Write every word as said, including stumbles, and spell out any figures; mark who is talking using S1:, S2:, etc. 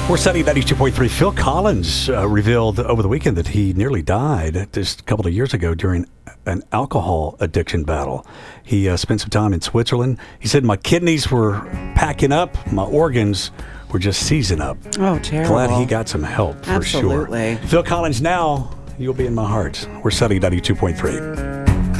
S1: We're studying ninety-two point three. Phil Collins uh, revealed over the weekend that he nearly died just a couple of years ago during an alcohol addiction battle. He uh, spent some time in Switzerland. He said, my kidneys were packing up, my organs were just seizing up.
S2: Oh, terrible.
S1: Glad he got some help, for
S2: Absolutely.
S1: sure. Phil Collins, now you'll be in my heart. We're studying ninety-two point three.